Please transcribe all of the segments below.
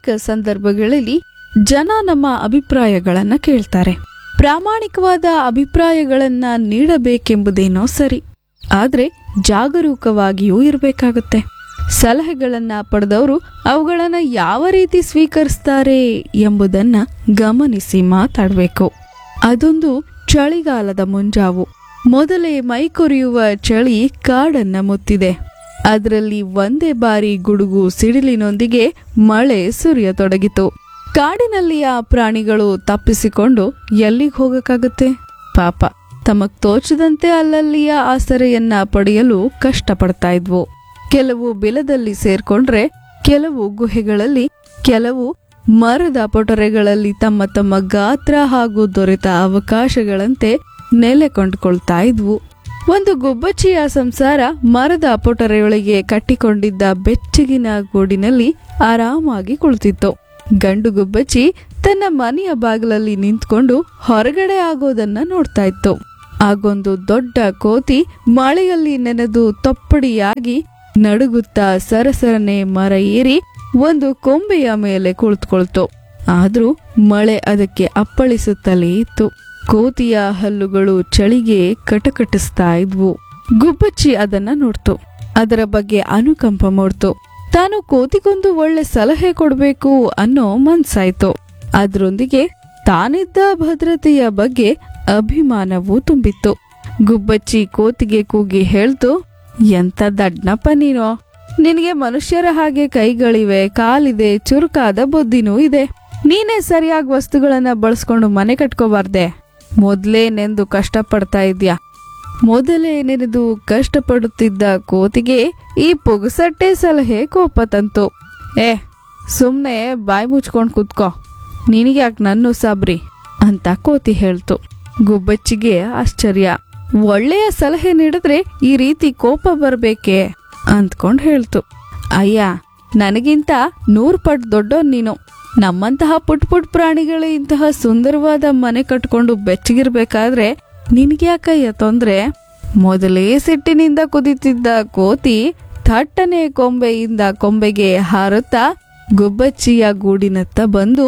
ಅನೇಕ ಸಂದರ್ಭಗಳಲ್ಲಿ ಜನ ನಮ್ಮ ಅಭಿಪ್ರಾಯಗಳನ್ನ ಕೇಳ್ತಾರೆ. ಪ್ರಾಮಾಣಿಕವಾದ ಅಭಿಪ್ರಾಯಗಳನ್ನ ನೀಡಬೇಕೆಂಬುದೇನೋ ಸರಿ, ಆದ್ರೆ ಜಾಗರೂಕವಾಗಿಯೂ ಇರಬೇಕಾಗುತ್ತೆ. ಸಲಹೆಗಳನ್ನ ಪಡೆದವರು ಅವುಗಳನ್ನ ಯಾವ ರೀತಿ ಸ್ವೀಕರಿಸ್ತಾರೆ ಎಂಬುದನ್ನ ಗಮನಿಸಿ ಮಾತಾಡಬೇಕು. ಅದೊಂದು ಚಳಿಗಾಲದ ಮುಂಜಾವು. ಮೊದಲೇ ಮೈಕೊರೆಯುವ ಚಳಿ ಕಾಡನ್ನ ಮುತ್ತಿದೆ. ಅದರಲ್ಲಿ ಒಂದೇ ಬಾರಿ ಗುಡುಗು ಸಿಡಿಲಿನೊಂದಿಗೆ ಮಳೆ ಸುರಿಯತೊಡಗಿತು. ಕಾಡಿನಲ್ಲಿಯ ಪ್ರಾಣಿಗಳು ತಪ್ಪಿಸಿಕೊಂಡು ಎಲ್ಲಿಗೆ ಹೋಗಕ್ಕಾಗತ್ತೆ? ಪಾಪ, ತಮಗ್ ತೋಚದಂತೆ ಅಲ್ಲಲ್ಲಿಯ ಆಸರೆಯನ್ನ ಪಡೆಯಲು ಕಷ್ಟಪಡ್ತಾ ಇದ್ವು. ಕೆಲವು ಬಿಲದಲ್ಲಿ ಸೇರ್ಕೊಂಡ್ರೆ, ಕೆಲವು ಗುಹೆಗಳಲ್ಲಿ, ಕೆಲವು ಮರದ ಪೊಟರೆಗಳಲ್ಲಿ ತಮ್ಮ ತಮ್ಮ ಗಾತ್ರ ಹಾಗೂ ದೊರೆತ ಅವಕಾಶಗಳಂತೆ ನೆಲೆ ಕೊಂಡ್ಕೊಳ್ತಾ ಇದ್ವು. ಒಂದು ಗುಬ್ಬಚ್ಚಿಯ ಸಂಸಾರ ಮರದ ಪೊಟರೆಯೊಳಗೆ ಕಟ್ಟಿಕೊಂಡಿದ್ದ ಬೆಚ್ಚಗಿನ ಗೂಡಿನಲ್ಲಿ ಆರಾಮಾಗಿ ಕುಳಿತಿತ್ತು. ಗಂಡು ಗುಬ್ಬಚ್ಚಿ ತನ್ನ ಮನೆಯ ಬಾಗಿಲಲ್ಲಿ ನಿಂತ್ಕೊಂಡು ಹೊರಗಡೆ ಆಗೋದನ್ನ ನೋಡ್ತಾ ಇತ್ತು. ಆಗೊಂದು ದೊಡ್ಡ ಕೋತಿ ಮಳೆಯಲ್ಲಿ ನೆನೆದು ತೊಪ್ಪಡಿಯಾಗಿ ನಡುಗುತ್ತಾ ಸರಸರನೆ ಮರ ಏರಿ ಒಂದು ಕೊಂಬೆಯ ಮೇಲೆ ಕುಳಿತುಕೊಳ್ತು. ಆದ್ರೂ ಮಳೆ ಅದಕ್ಕೆ ಅಪ್ಪಳಿಸುತ್ತಲೇ ಇತ್ತು. ಕೋತಿಯ ಹಲ್ಲುಗಳು ಚಳಿಗೆ ಕಟಕಟಿಸ್ತಾ ಇದ್ವು. ಗುಬ್ಬಚ್ಚಿ ಅದನ್ನ ನೋಡ್ತು. ಅದರ ಬಗ್ಗೆ ಅನುಕಂಪ ಮೂಡ್ತು. ತಾನು ಕೋತಿಗೊಂದು ಒಳ್ಳೆ ಸಲಹೆ ಕೊಡ್ಬೇಕು ಅನ್ನೋ ಮನ್ಸಾಯ್ತು. ಅದರೊಂದಿಗೆ ತಾನಿದ್ದ ಭದ್ರತೆಯ ಬಗ್ಗೆ ಅಭಿಮಾನವೂ ತುಂಬಿತ್ತು. ಗುಬ್ಬಚ್ಚಿ ಕೋತಿಗೆ ಕೂಗಿ ಹೇಳ್ತು, ಎಂತ ದಡ್ನಪ್ಪ ನೀನೋ, ನಿನಗೆ ಮನುಷ್ಯರ ಹಾಗೆ ಕೈಗಳಿವೆ, ಕಾಲಿದೆ, ಚುರುಕಾದ ಬುದ್ಧಿನೂ ಇದೆ. ನೀನೇ ಸರಿಯಾಗಿ ವಸ್ತುಗಳನ್ನ ಬಳಸ್ಕೊಂಡು ಮನೆ ಕಟ್ಕೋಬಾರ್ದೆ. ಮೊದ್ಲೇ ನೆಂದು ಕಷ್ಟಪಡ್ತಾ ಇದ್ಯಾ. ಮೊದಲೇ ನೆನೆದು ಕಷ್ಟಪಡುತ್ತಿದ್ದ ಕೋತಿಗೆ ಈ ಪುಗಸಟ್ಟೆ ಸಲಹೆ ಕೋಪ ತಂತು. ಸುಮ್ನೆ ಬಾಯಿ ಮುಚ್ಕೊಂಡ್ ಕೂತ್ಕೋ, ನಿನಗ್ಯಾಕ್ ನನ್ನು ಸಾಬ್ರಿ ಅಂತ ಕೋತಿ ಹೇಳ್ತು. ಗುಬ್ಬಚ್ಚಿಗೆ ಆಶ್ಚರ್ಯ. ಒಳ್ಳೆಯ ಸಲಹೆ ನೀಡಿದ್ರೆ ಈ ರೀತಿ ಕೋಪ ಬರ್ಬೇಕೆ ಅಂದ್ಕೊಂಡ್ ಹೇಳ್ತು. ಅಯ್ಯ, ನನಗಿಂತ 100 ಪಟ್ಟು ದೊಡ್ಡೋನ್ ನೀನು. ನಮ್ಮಂತಹ ಪುಟ್ ಪುಟ್ ಪ್ರಾಣಿಗಳು ಇಂತಹ ಸುಂದರವಾದ ಮನೆ ಕಟ್ಕೊಂಡು ಬೆಚ್ಚಗಿರ್ಬೇಕಾದ್ರೆ ನಿನ್ಗ್ಯಾಕಯ್ಯ ತೊಂದ್ರೆ? ಮೊದಲೇ ಸಿಟ್ಟಿನಿಂದ ಕುದಿತಿದ್ದ ಕೋತಿ ಥಟ್ಟನೆ ಕೊಂಬೆಯಿಂದ ಕೊಂಬೆಗೆ ಹಾರುತ್ತಾ ಗುಬ್ಬಚ್ಚಿಯ ಗೂಡಿನತ್ತ ಬಂದು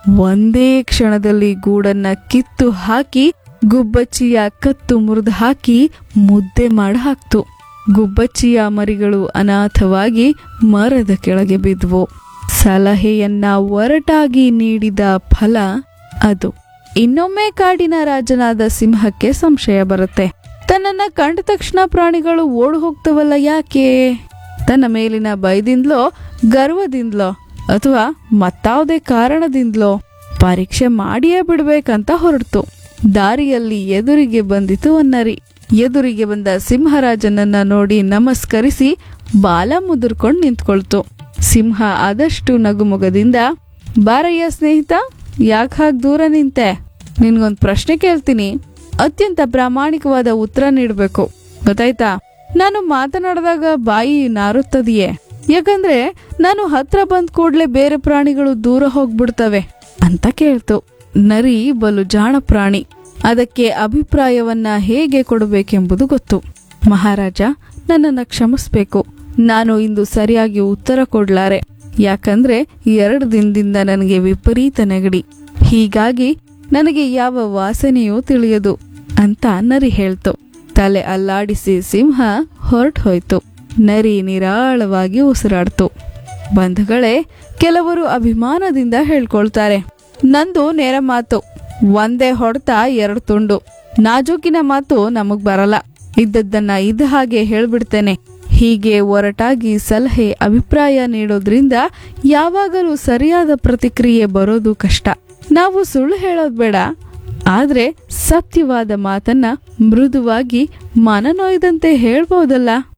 ಒಂದೇ ಕ್ಷಣದಲ್ಲಿ ಗೂಡನ್ನ ಕಿತ್ತು ಹಾಕಿ ಗುಬ್ಬಚ್ಚಿಯ ಕತ್ತು ಮುರಿದು ಹಾಕಿ ಮುದ್ದೆ ಮಾಡಿ ಹಾಕ್ತು. ಗುಬ್ಬಚ್ಚಿಯ ಮರಿಗಳು ಅನಾಥವಾಗಿ ಮರದ ಕೆಳಗೆ ಬಿದ್ವು. ಸಲಹೆಯನ್ನ ಒರಟಾಗಿ ನೀಡಿದ ಫಲ ಅದು. ಇನ್ನೊಮ್ಮೆ ಕಾಡಿನ ರಾಜನಾದ ಸಿಂಹಕ್ಕೆ ಸಂಶಯ ಬರುತ್ತೆ. ತನ್ನನ್ನ ಕಂಡ ತಕ್ಷಣ ಪ್ರಾಣಿಗಳು ಓಡ್ ಹೋಗ್ತವಲ್ಲ ಯಾಕೆ? ತನ್ನ ಮೇಲಿನ ಭಯದಿಂದಲೋ, ಗರ್ವದಿಂದಲೋ, ಅಥವಾ ಮತ್ತಾವುದೇ ಕಾರಣದಿಂದಲೋ ಪರೀಕ್ಷೆ ಮಾಡಿಯೇ ಬಿಡ್ಬೇಕಂತ ಹೊರಡ್ತು. ದಾರಿಯಲ್ಲಿ ಎದುರಿಗೆ ಬಂದಿತು ನರಿ. ಎದುರಿಗೆ ಬಂದ ಸಿಂಹರಾಜನನ್ನ ನೋಡಿ ನಮಸ್ಕರಿಸಿ ಬಾಲ ಮುದುರ್ಕೊಂಡು ನಿಂತ್ಕೊಳ್ತು. ಸಿಂಹ ಆದಷ್ಟು ನಗುಮೊಗದಿಂದ, ಬಾರಯ್ಯ ಸ್ನೇಹಿತ, ಯಾಕೆ ಹಾಗೆ ದೂರ ನಿಂತೆ? ನಿನ್ಗೊಂದ್ ಪ್ರಶ್ನೆ ಕೇಳ್ತೀನಿ, ಅತ್ಯಂತ ಪ್ರಾಮಾಣಿಕವಾದ ಉತ್ತರ ನೀಡ್ಬೇಕು, ಗೊತ್ತಾಯ್ತಾ? ನಾನು ಮಾತನಾಡಿದಾಗ ಬಾಯಿ ನಾರುತ್ತದೆಯೇ? ಯಾಕಂದ್ರೆ ನಾನು ಹತ್ರ ಬಂದ್ ಕೂಡ್ಲೆ ಬೇರೆ ಪ್ರಾಣಿಗಳು ದೂರ ಹೋಗ್ಬಿಡ್ತವೆ ಅಂತ ಕೇಳ್ತು. ನರಿ ಬಲು ಜಾಣ ಪ್ರಾಣಿ. ಅದಕ್ಕೆ ಅಭಿಪ್ರಾಯವನ್ನ ಹೇಗೆ ಕೊಡಬೇಕೆಂಬುದು ಗೊತ್ತು. ಮಹಾರಾಜ, ನನ್ನನ್ನ ಕ್ಷಮಿಸ್ಬೇಕು. ನಾನು ಇಂದು ಸರಿಯಾಗಿ ಉತ್ತರ ಕೊಡ್ಲಾರೆ. ಯಾಕಂದ್ರೆ 2 ದಿನದಿಂದ ನನಗೆ ವಿಪರೀತ ನೆಗಡಿ. ಹೀಗಾಗಿ ನನಗೆ ಯಾವ ವಾಸನೆಯೂ ತಿಳಿಯದು ಅಂತ ನರಿ ಹೇಳ್ತು. ತಲೆ ಅಲ್ಲಾಡಿಸಿ ಸಿಂಹ ಹೊರಟು ಹೋಯ್ತು. ನರಿ ನಿರಾಳವಾಗಿ ಉಸಿರಾಡ್ತು. ಬಂಧುಗಳೇ, ಕೆಲವರು ಅಭಿಮಾನದಿಂದ ಹೇಳ್ಕೊಳ್ತಾರೆ, ನಂದು ನೇರ ಮಾತು, ಒಂದೇ ಹೊಡೆತ 2 ತುಂಡು. ನಾಜೂಕಿನ ಮಾತು ನಮಗ್ ಬರಲ್ಲ, ಇದ್ದದ್ದನ್ನ ಇದ್ದ ಹಾಗೆ ಹೇಳ್ಬಿಡ್ತೇನೆ. ಹೀಗೆ ಒರಟಾಗಿ ಸಲಹೆ, ಅಭಿಪ್ರಾಯ ನೀಡೋದ್ರಿಂದ ಯಾವಾಗಲೂ ಸರಿಯಾದ ಪ್ರತಿಕ್ರಿಯೆ ಬರೋದು ಕಷ್ಟ. ನಾವು ಸುಳ್ಳು ಹೇಳೋದ್ ಬೇಡ, ಆದ್ರೆ ಸತ್ಯವಾದ ಮಾತನ್ನ ಮೃದುವಾಗಿ ಮನನೊಯ್ದಂತೆ ಹೇಳ್ಬೋದಲ್ಲ.